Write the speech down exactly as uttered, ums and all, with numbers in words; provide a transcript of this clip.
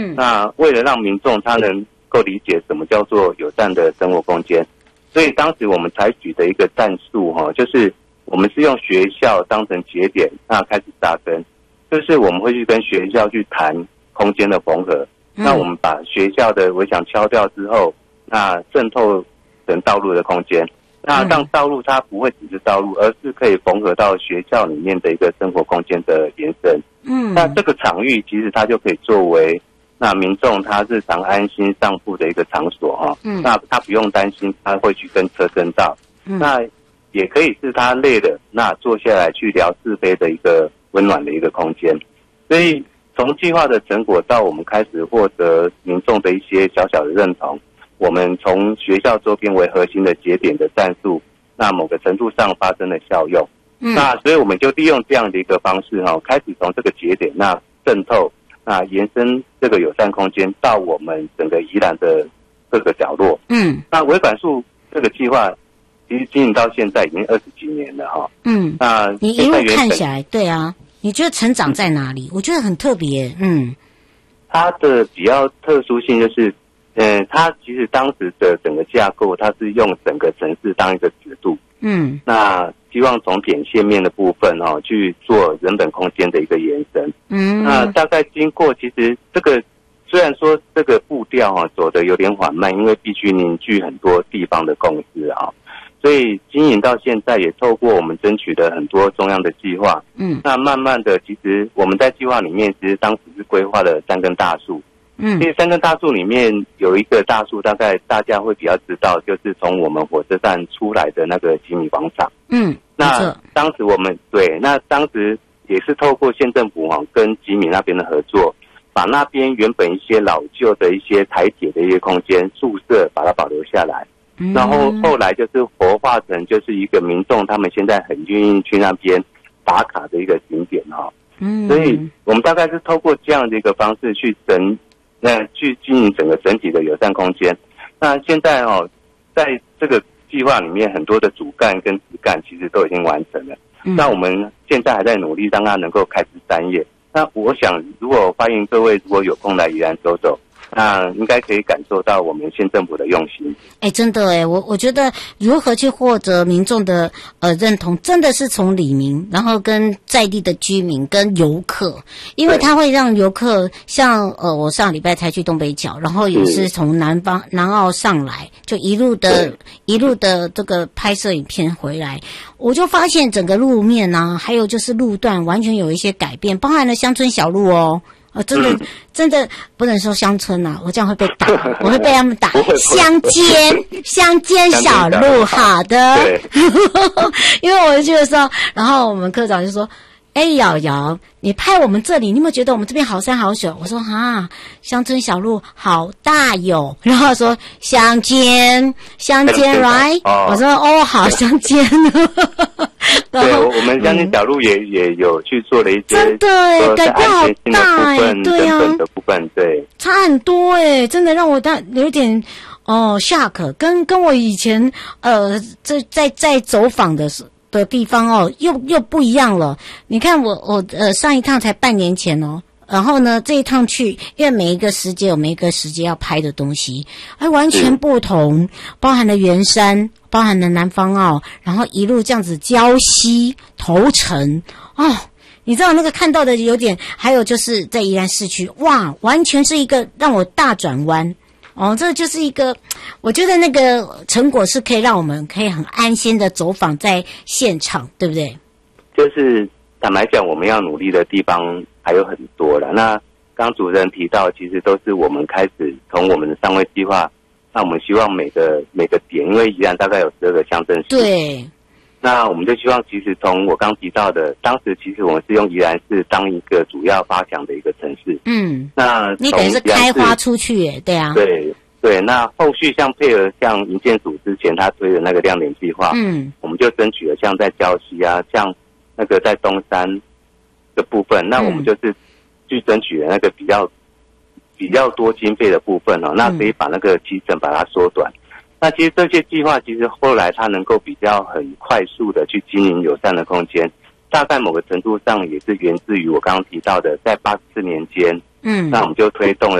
嗯， 那为了让民众他能够理解什么叫做友善的生活空间，所以当时我们采取的一个战术哈，就是我们是用学校当成节点，那开始扎根，就是我们会去跟学校去谈空间的缝合。嗯、那我们把学校的围墙敲掉之后，那渗透成道路的空间，那让道路它不会只是道路，而是可以缝合到学校里面的一个生活空间的延伸。嗯，那这个场域其实它就可以作为那民众他日常安心上步的一个场所哈。嗯，那他不用担心他会去跟车争道。嗯，那也可以是他累了，那坐下来去聊是非的一个温暖的一个空间。所以从计划的成果到我们开始获得民众的一些小小的认同，我们从学校周边为核心的节点的战术，那某个程度上发生了效用。嗯，那所以我们就利用这样的一个方式哈，开始从这个节点那渗透，那延伸这个友善空间到我们整个宜兰的各个角落。嗯，那微管束这个计划其实经营到现在已经二十几年了哈。嗯，那你一路看下来，对啊。你觉得成长在哪里？嗯、我觉得很特别。嗯， 它的比较特殊性就是，嗯、呃，它其实当时的整个架构，它是用整个城市当一个尺度。嗯，那希望从点线面的部分哦去做人本空间的一个延伸。嗯，那大概经过其实这个虽然说这个步调啊走得有点缓慢，因为必须凝聚很多地方的共识啊。所以经营到现在，也透过我们争取了很多中央的计划，嗯，那慢慢的，其实我们在计划里面，其实当时是规划了三根大树，嗯，这三根大树里面有一个大树，大概大家会比较知道，就是从我们火车站出来的那个吉米广场，嗯，那当时我们对，那当时也是透过县政府哈、啊、跟吉米那边的合作，把那边原本一些老旧的一些台铁的一些空间宿舍，把它保留下来。然后后来就是活化成就是一个民众他们现在很愿意去那边打卡的一个景点哈，嗯，所以我们大概是透过这样的一个方式去整，那去经营整个整体的友善空间。那现在哦，在这个计划里面很多的主干跟枝干其实都已经完成了，嗯、那我们现在还在努力让它能够开枝散叶。那我想如果欢迎各位如果有空来宜兰走走。那应该可以感受到我们县政府的用心。 哎、欸，真的哎，我我觉得如何去获得民众的呃认同，真的是从里民，然后跟在地的居民跟游客，因为它会让游客像呃，我上礼拜才去东北角，然后也是从南方南澳上来，就一路的一路的这个拍摄影片回来，我就发现整个路面啊，还有就是路段完全有一些改变，包含了乡村小路哦。哦，真的，嗯、真的不能说乡村啊，我这样会被打，我会被他们打。乡间，乡间小路，好的。因为我就觉得说，然后我们科长就说：“哎，瑶瑶，你拍我们这里，你有没有觉得我们这边好山好水？”我说：“啊，乡村小路好大哟。”然后说：“乡间，乡间 ，right？” 哦、我说：“哦，好乡间。” 对，我们乡间小路也、嗯、也有去做了一些， 真的哎，改变好大哎，对呀、啊， 的部分对， 差很多哎，真的让我大有点哦 shock， 跟跟我以前呃在在在走访的的地方哦，又又不一样了。你看我我呃上一趟才半年前哦。然后呢，这一趟去，因为每一个时节有每一个时节要拍的东西，还完全不同，包含了圆山，包含了南方澳，然后一路这样子礁溪、头城，哦，你知道那个看到的有点，还有就是在宜兰市区，哇，完全是一个让我大转弯。哦，这就是一个，我觉得那个成果是可以让我们可以很安心的走访在现场，对不对？ 就是坦白讲，我们要努力的地方还有很多了。那刚主任提到，其实都是我们开始从我们的上位计划，那我们希望每个每个点，因为宜兰大概有十二个乡镇市， 对， 那我们就希望，其实从我刚提到的，当时其实我们是用宜兰市当一个主要发想的一个城市，嗯，那你等于是开花出去耶，对啊， 对对。那后续像配合像营建署之前他推的那个亮点计划，嗯，我们就争取了像在礁溪啊，像那个在东山的部分，那我们就是去争取了那个比较比较多经费的部分哦，那可以把那个期程把它缩短。那其实这些计划，其实后来它能够比较很快速的去经营友善的空间，大概某个程度上也是源自于我刚刚提到的，在八十四年间，嗯，那我们就推动了